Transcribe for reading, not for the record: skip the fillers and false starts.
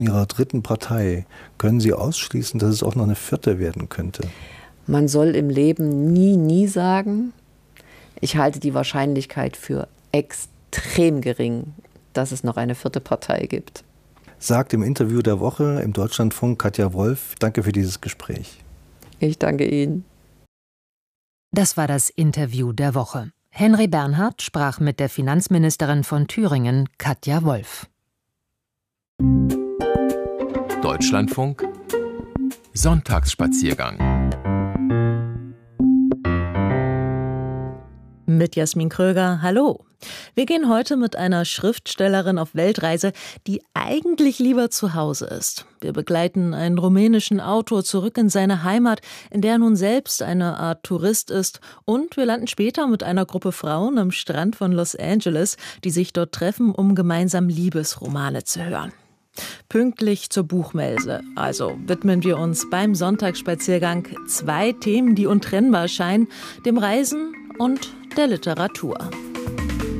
Ihrer dritten Partei, können Sie ausschließen, dass es auch noch eine vierte werden könnte? Man soll im Leben nie, nie sagen. Ich halte die Wahrscheinlichkeit für extrem gering, dass es noch eine vierte Partei gibt. Sagt im Interview der Woche im Deutschlandfunk Katja Wolf. Danke für dieses Gespräch. Ich danke Ihnen. Das war das Interview der Woche. Henry Bernhard sprach mit der Finanzministerin von Thüringen, Katja Wolf. Deutschlandfunk Sonntagsspaziergang. Mit Jasmin Kröger, hallo. Wir gehen heute mit einer Schriftstellerin auf Weltreise, die eigentlich lieber zu Hause ist. Wir begleiten einen rumänischen Autor zurück in seine Heimat, in der er nun selbst eine Art Tourist ist. Und wir landen später mit einer Gruppe Frauen am Strand von Los Angeles, die sich dort treffen, um gemeinsam Liebesromane zu hören. Pünktlich zur Buchmesse, also widmen wir uns beim Sonntagsspaziergang 2 Themen, die untrennbar scheinen, dem Reisen und der Literatur.